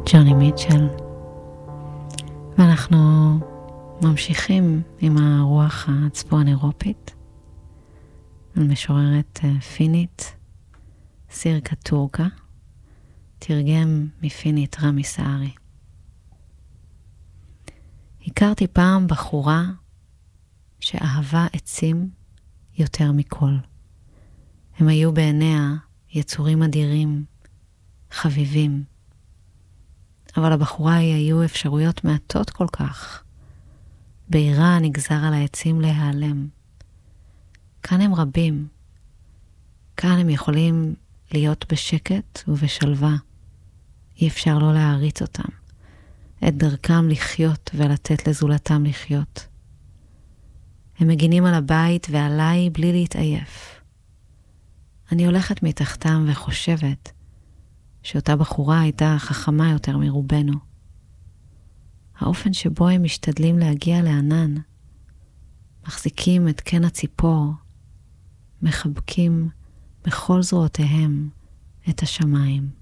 ג'וני מיטשל, ואנחנו ממשיכים עם הרוח הצפון אירופית על משוררת פינית סירקה טורקה, תרגם מפינית רמי סערי. הכרתי פעם בחורה שאהבה עצים יותר מכל. הם היו בעיניה יצורים אדירים, חביבים. אבל לבחורה היא היו אפשרויות מעטות כל כך. בעירה נגזר על העצים להיעלם. כאן הם רבים. כאן הם יכולים להיות בשקט ובשלווה. אי אפשר לא להעריץ אותם. את דרכם לחיות ולתת לזולתם לחיות. הם מגינים על הבית ועליי בלי להתעייף. אני הולכת מתחתם וחושבת שאותה בחורה הייתה חכמה יותר מרובנו. האופן שבו הם משתדלים להגיע לענן, מחזיקים את קן הציפור, מחבקים בכל זרועותיהם את השמיים.